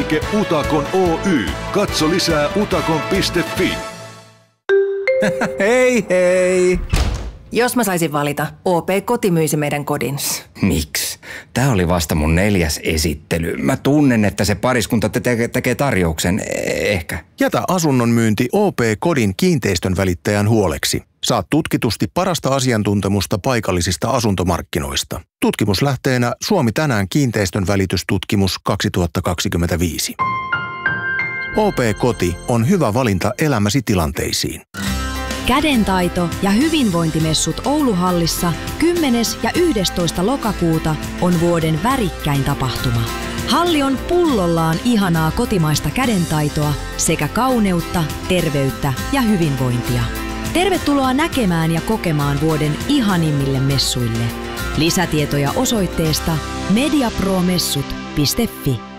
Liike Utakon Oy. Katso lisää utakon.fi. Hei hei! Jos mä saisin valita, OP-koti myisi meidän kodin. Miksi? Tää oli vasta mun 4. esittely. Mä tunnen, että se pariskunta tekee tarjouksen. Ehkä. Jätä asunnon myynti OP-kodin kiinteistön välittäjän huoleksi. Saat tutkitusti parasta asiantuntemusta paikallisista asuntomarkkinoista. Tutkimuslähteenä Suomi tänään kiinteistön välitystutkimus 2025. OP-koti on hyvä valinta elämäsi tilanteisiin. Kädentaito- ja hyvinvointimessut Ouluhallissa 10. ja 11. lokakuuta on vuoden värikkäin tapahtuma. Halli on pullollaan ihanaa kotimaista kädentaitoa sekä kauneutta, terveyttä ja hyvinvointia. Tervetuloa näkemään ja kokemaan vuoden ihanimmille messuille. Lisätietoja osoitteesta mediapromessut.fi.